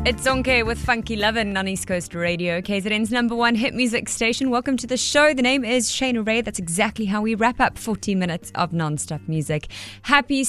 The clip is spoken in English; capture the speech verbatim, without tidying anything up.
It's Zonke with Funky Lovin' on East Coast Radio, K Z N's number one hit music station. Welcome to the show. The name is Shayna Ray. That's exactly how we wrap up forty minutes of non-stop music. Happy